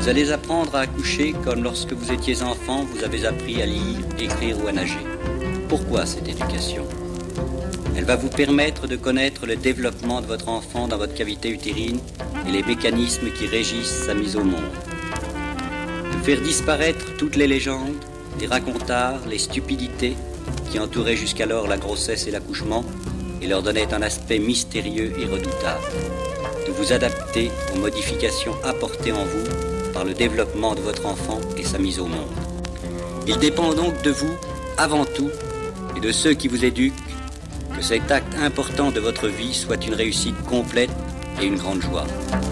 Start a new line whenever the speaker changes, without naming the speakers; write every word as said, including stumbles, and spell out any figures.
Vous allez apprendre à accoucher comme lorsque vous étiez enfant, vous avez appris à lire, écrire ou à nager. Pourquoi cette éducation ? Elle va vous permettre de connaître le développement de votre enfant dans votre cavité utérine et les mécanismes qui régissent sa mise au monde. De faire disparaître toutes les légendes, les racontards, les stupidités qui entouraient jusqu'alors la grossesse et l'accouchement et leur donnaient un aspect mystérieux et redoutable. De vous adapter aux modifications apportées en vous par le développement de votre enfant et sa mise au monde. Il dépend donc de vous, avant tout, et de ceux qui vous éduquent, que cet acte important de votre vie soit une réussite complète et une grande joie.